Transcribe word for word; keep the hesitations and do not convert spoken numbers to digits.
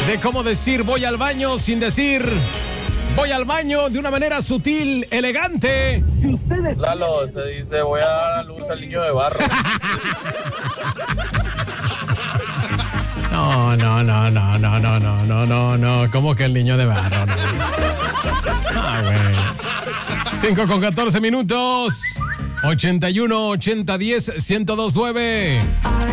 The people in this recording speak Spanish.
de cómo decir voy al baño sin decir voy al baño de una manera sutil, elegante. Lalo, se dice voy a dar a luz al niño de barro. No, no, no, no, no, no, no, no, no, no. ¿Cómo que el niño de barro? No. Ah, güey. cinco con catorce minutos. ochenta y uno, ochenta, diez, ciento dos, nueve.